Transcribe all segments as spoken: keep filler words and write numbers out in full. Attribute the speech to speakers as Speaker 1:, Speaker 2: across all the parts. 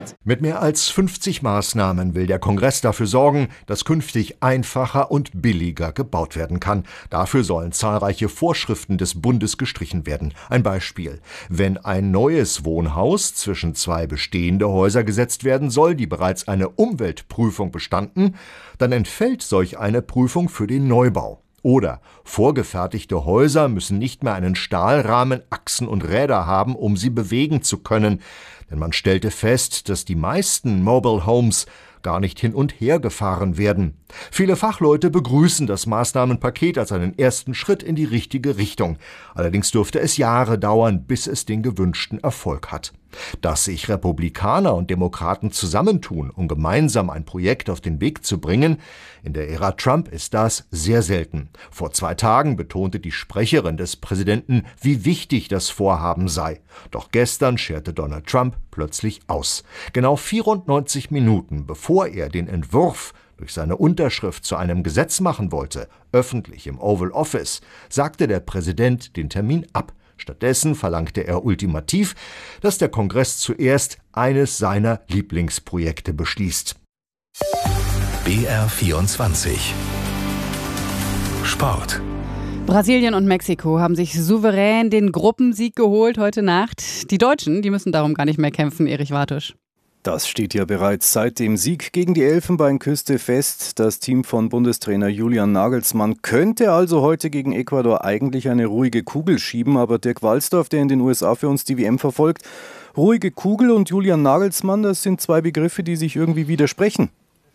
Speaker 1: Mit mehr als fünfzig Maßnahmen will der Kongress dafür sorgen, dass künftig einfacher und billiger gebaut werden kann. Dafür sollen zahlreiche Vorschriften des Bundes gestrichen werden. Ein Beispiel: Wenn ein neues Wohnhaus zwischen zwei bestehende Häuser gesetzt werden soll, die bereits eine Umweltprüfung bestanden, dann entfällt solch eine Prüfung für den Neubau. Oder vorgefertigte Häuser müssen nicht mehr einen Stahlrahmen, Achsen und Räder haben, um sie bewegen zu können. Denn man stellte fest, dass die meisten Mobile Homes gar nicht hin und her gefahren werden. Viele Fachleute begrüßen das Maßnahmenpaket als einen ersten Schritt in die richtige Richtung. Allerdings dürfte es Jahre dauern, bis es den gewünschten Erfolg hat. Dass sich Republikaner und Demokraten zusammentun, um gemeinsam ein Projekt auf den Weg zu bringen, in der Ära Trump ist das sehr selten. Vor zwei Tagen betonte die Sprecherin des Präsidenten, wie wichtig das Vorhaben sei. Doch gestern scherte Donald Trump plötzlich aus. Genau vierundneunzig Minuten bevor er den Entwurf durch seine Unterschrift zu einem Gesetz machen wollte, öffentlich im Oval Office, sagte der Präsident den Termin ab. Stattdessen verlangte er ultimativ, dass der Kongress zuerst eines seiner Lieblingsprojekte beschließt.
Speaker 2: B R vierundzwanzig Sport.
Speaker 3: Brasilien und Mexiko haben sich souverän den Gruppensieg geholt heute Nacht. Die Deutschen, die müssen darum gar nicht mehr kämpfen, Erich Wartusch.
Speaker 4: Das steht ja bereits seit dem Sieg gegen die Elfenbeinküste fest. Das Team von Bundestrainer Julian Nagelsmann könnte also heute gegen Ecuador eigentlich eine ruhige Kugel schieben. Aber Dirk Walsdorf, der in den U S A für uns die W M verfolgt, ruhige Kugel und Julian Nagelsmann, das sind zwei Begriffe, die sich irgendwie widersprechen.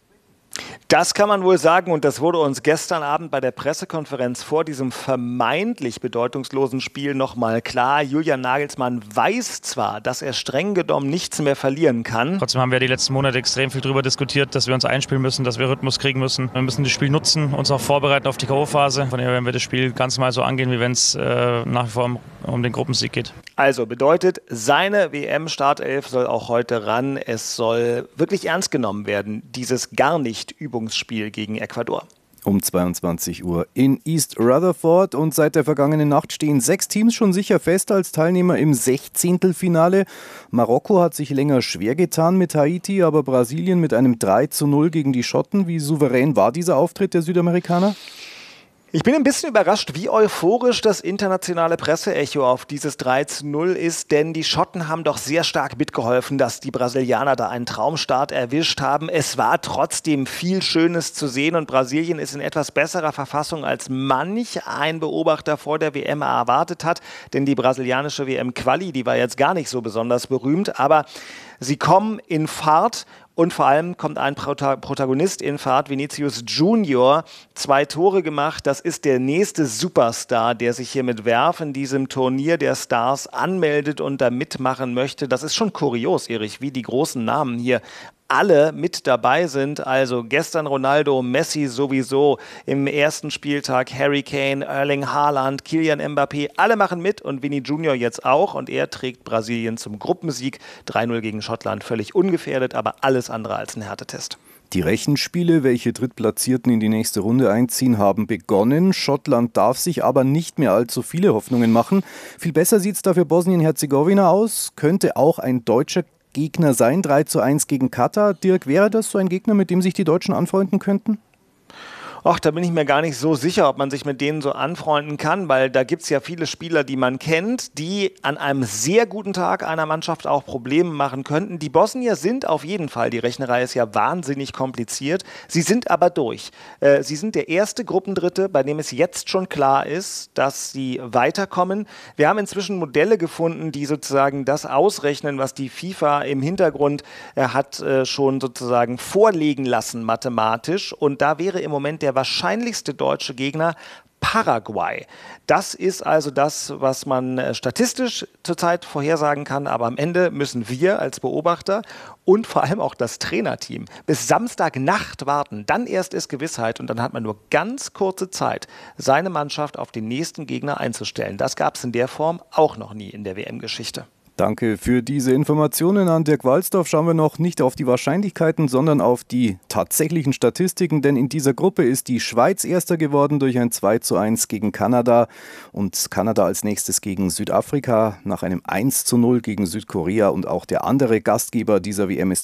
Speaker 5: Das kann man wohl sagen, und das wurde uns gestern Abend bei der Pressekonferenz vor diesem vermeintlich bedeutungslosen Spiel nochmal klar. Julian Nagelsmann weiß zwar, dass er streng genommen nichts mehr verlieren kann.
Speaker 6: Trotzdem haben wir die letzten Monate extrem viel darüber diskutiert, dass wir uns einspielen müssen, dass wir Rhythmus kriegen müssen. Wir müssen das Spiel nutzen, uns auch vorbereiten auf die K O-Phase. Von daher werden wir das Spiel ganz mal so angehen, wie wenn es äh, nach wie vor um, um den Gruppensieg geht.
Speaker 5: Also bedeutet, seine W M-Startelf soll auch heute ran. Es soll wirklich ernst genommen werden, dieses gar nicht Übungsspiel gegen Ecuador.
Speaker 4: Um zweiundzwanzig Uhr in East Rutherford, und seit der vergangenen Nacht stehen sechs Teams schon sicher fest als Teilnehmer im Sechzehntelfinale. Marokko hat sich länger schwer getan mit Haiti, aber Brasilien mit einem drei zu null gegen die Schotten. Wie souverän war dieser Auftritt der Südamerikaner?
Speaker 5: Ich bin ein bisschen überrascht, wie euphorisch das internationale Presseecho auf dieses drei zu null ist, denn die Schotten haben doch sehr stark mitgeholfen, dass die Brasilianer da einen Traumstart erwischt haben. Es war trotzdem viel Schönes zu sehen, und Brasilien ist in etwas besserer Verfassung, als manch ein Beobachter vor der W M erwartet hat, denn die brasilianische W M-Quali, die war jetzt gar nicht so besonders berühmt, aber sie kommen in Fahrt. Und vor allem kommt ein Protagonist in Fahrt, Vinicius Junior, zwei Tore gemacht. Das ist der nächste Superstar, der sich hier mit Werf in diesem Turnier der Stars anmeldet und da mitmachen möchte. Das ist schon kurios, Erich, wie die großen Namen hier alle mit dabei sind. Also gestern Ronaldo, Messi sowieso, im ersten Spieltag Harry Kane, Erling Haaland, Kylian Mbappé, alle machen mit, und Vini Junior jetzt auch, und er trägt Brasilien zum Gruppensieg. drei null gegen Schottland, völlig ungefährdet, aber alles andere als ein Härtetest.
Speaker 4: Die Rechenspiele, welche Drittplatzierten in die nächste Runde einziehen, haben begonnen. Schottland darf sich aber nicht mehr allzu viele Hoffnungen machen. Viel besser sieht es da für Bosnien-Herzegowina aus. Könnte auch ein deutscher Gegner sein, drei zu eins gegen Katar. Dirk, wäre das so ein Gegner, mit dem sich die Deutschen anfreunden könnten?
Speaker 5: Ach, da bin ich mir gar nicht so sicher, ob man sich mit denen so anfreunden kann, weil da gibt es ja viele Spieler, die man kennt, die an einem sehr guten Tag einer Mannschaft auch Probleme machen könnten. Die Bosnier sind auf jeden Fall, die Rechnerei ist ja wahnsinnig kompliziert, sie sind aber durch. Äh, sie sind der erste Gruppendritte, bei dem es jetzt schon klar ist, dass sie weiterkommen. Wir haben inzwischen Modelle gefunden, die sozusagen das ausrechnen, was die FIFA im Hintergrund äh, hat äh, schon sozusagen vorlegen lassen mathematisch, und da wäre im Moment der wahrscheinlichste deutsche Gegner Paraguay. Das ist also das, was man statistisch zurzeit vorhersagen kann, aber am Ende müssen wir als Beobachter und vor allem auch das Trainerteam bis Samstagnacht warten. Dann erst ist Gewissheit, und dann hat man nur ganz kurze Zeit, seine Mannschaft auf den nächsten Gegner einzustellen. Das gab es in der Form auch noch nie in der W M-Geschichte.
Speaker 4: Danke für diese Informationen an Dirk Walsdorf. Schauen wir noch nicht auf die Wahrscheinlichkeiten, sondern auf die tatsächlichen Statistiken. Denn in dieser Gruppe ist die Schweiz Erster geworden durch ein zwei zu eins gegen Kanada. Und Kanada als nächstes gegen Südafrika nach einem eins zu null gegen Südkorea. Und auch der andere Gastgeber dieser W M ist